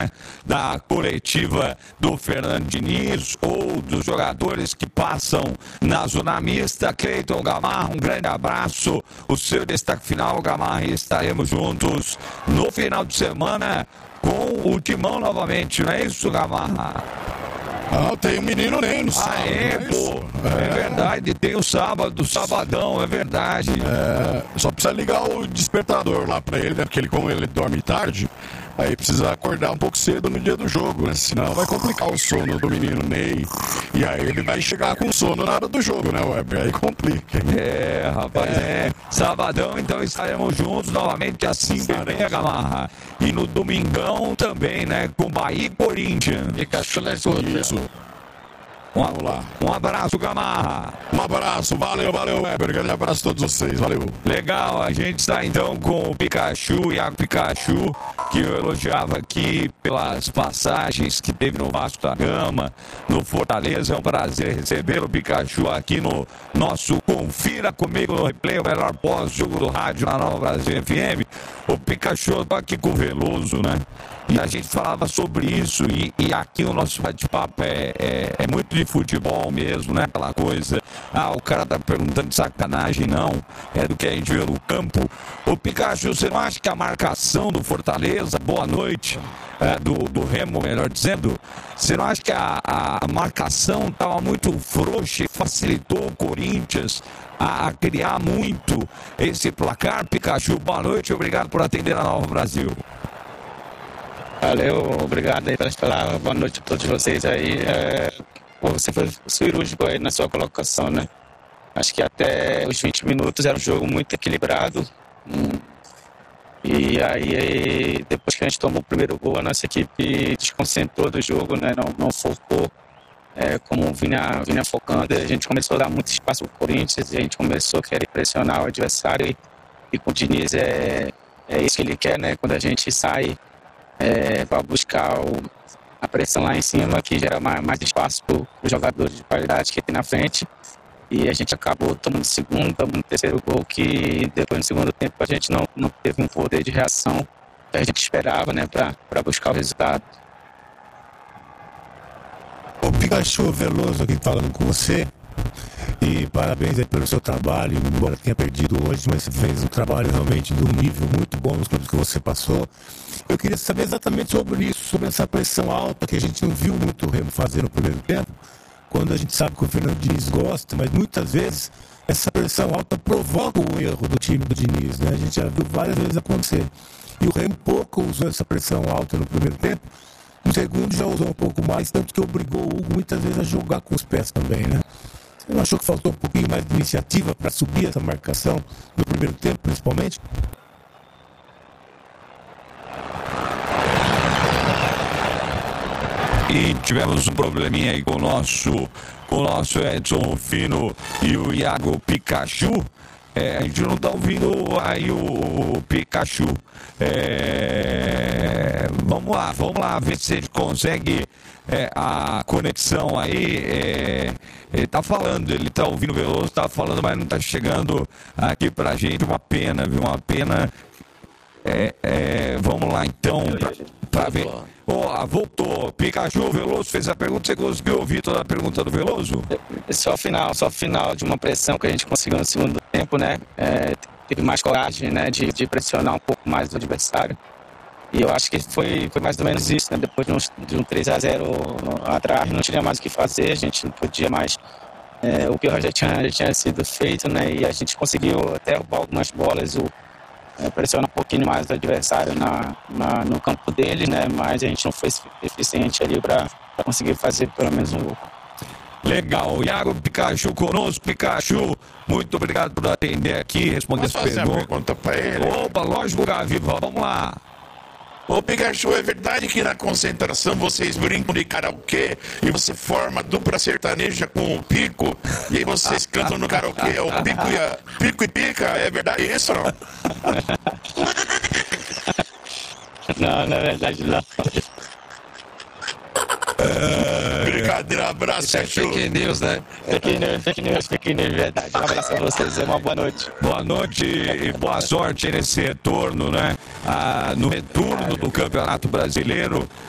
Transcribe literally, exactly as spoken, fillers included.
né, da coletiva do Fernando Diniz ou dos jogadores que passam na zona mista. Cleiton Gamarra, um grande abraço. O seu destaque final, Gamarra, e estaremos juntos no final de semana com o Timão novamente, não é isso, Gamarra? Ah, tem o menino Ney no sábado. Ah, é, pô. É. é verdade, tem o sábado, sabadão, é verdade. É, só precisa ligar o despertador lá pra ele, né? Porque ele, como ele dorme tarde, aí precisa acordar um pouco cedo no dia do jogo, né? Senão vai complicar o sono do menino Ney. E aí ele vai chegar com sono na hora do jogo, né, Weber? Aí complica. Hein? É, rapaz, é. Sabadão, então estaremos juntos novamente às cinco e meia, Gamarra. E no domingão também, né? Com Bahia e Corinthians. E Cachoeira. Isso. Um, Vamos lá. Um abraço, Gamarra. Um abraço, valeu, valeu, Weber. Grande abraço a todos vocês, valeu. Legal, a gente está então com o Pikachu, Iago Pikachu, que eu elogiava aqui pelas passagens que teve no Vasco da Gama, no Fortaleza. É um prazer receber o Pikachu aqui no nosso Confira Comigo no Replay, o melhor pós-jogo do rádio na Nova Brasil F M. O Pikachu, eu tô aqui com o Veloso, né? E a gente falava sobre isso, e, e aqui o nosso bate-papo é, é, é muito de futebol mesmo, né? Aquela coisa, ah, o cara tá perguntando de sacanagem, não, é do que a gente vê no campo. Ô Pikachu, você não acha que a marcação do Fortaleza, boa noite, é, do, do Remo, melhor dizendo, você não acha que a, a marcação estava muito frouxa e facilitou o Corinthians a, a criar muito esse placar? Pikachu, boa noite, obrigado por atender a Nova Brasil. Valeu, obrigado aí pelas palavras, boa noite a todos vocês aí. É, você foi cirúrgico aí na sua colocação, né? Acho que até os vinte minutos era um jogo muito equilibrado. Hum, e aí, aí, depois que a gente tomou o primeiro gol, a nossa equipe desconcentrou do jogo, né? Não, não focou é, como vinha, vinha focando. A gente começou a dar muito espaço para o Corinthians, a gente começou a querer pressionar o adversário. E, e com o Diniz é, é isso que ele quer, né? Quando a gente sai É, para buscar o, a pressão lá em cima, que gera mais, mais espaço para os jogadores de qualidade que tem na frente. E a gente acabou tomando segundo, tomando terceiro gol, que depois no segundo tempo a gente não, não teve um poder de reação que a gente esperava, né, para buscar o resultado. O Pikachu, Veloso aqui falando com você. E parabéns aí pelo seu trabalho, embora tenha perdido hoje, mas você fez um trabalho realmente de um nível muito bom nos clubes que você passou. Eu queria saber exatamente sobre isso, sobre essa pressão alta que a gente não viu muito o Remo fazer no primeiro tempo, quando a gente sabe que o Fernando Diniz gosta, mas muitas vezes essa pressão alta provoca o erro do time do Diniz, né? A gente já viu várias vezes acontecer. E o Remo pouco usou essa pressão alta no primeiro tempo, no segundo já usou um pouco mais, tanto que obrigou o Hugo muitas vezes a jogar com os pés também, né? Você não achou que faltou um pouquinho mais de iniciativa para subir essa marcação no primeiro tempo, principalmente? E tivemos um probleminha aí com o nosso, com o nosso Edson Rufino e o Iago Pikachu. É, a gente não está ouvindo aí o, o Pikachu. É, vamos lá, vamos lá ver se ele consegue é, a conexão aí. É, ele está falando, ele está ouvindo o Veloso, está falando, mas não está chegando aqui pra gente. Uma pena, viu? Uma pena. É, é, vamos lá então para ver. Oh, voltou. Pikachu, Veloso fez a pergunta. Você conseguiu ouvir toda a pergunta do Veloso? Só final, só final de uma pressão que a gente conseguiu no segundo tempo, né? É, teve mais coragem, né? De, de pressionar um pouco mais o adversário. E eu acho que foi, foi mais ou menos isso, né? Depois de um, de um três a zero atrás, não tinha mais o que fazer, a gente não podia mais. É, o pior já tinha, já tinha sido feito, né? E a gente conseguiu até roubar algumas bolas. O, É, pressiona um pouquinho mais o adversário na, na, no campo dele, né? Mas a gente não foi eficiente ali para conseguir fazer pelo menos um gol. Legal, Iago Pikachu conosco. Pikachu, muito obrigado por atender aqui, responder essa pergunta. pergunta para ele. Opa, lógico, Gavi, vamos lá. Ô Pikachu, é verdade que na concentração vocês brincam de karaokê e você forma dupla sertaneja com o Pico e aí vocês cantam no karaokê, o Pico e, a, Pico e Pica, é verdade isso ou não? Não, na verdade não. É... Brincadeira, abraço, Isso é fake news, né? Fake news, fake news, fake news, verdade. Um abraço a vocês, uma boa noite. Boa noite e boa sorte nesse retorno, né? Ah, no retorno do Campeonato Brasileiro.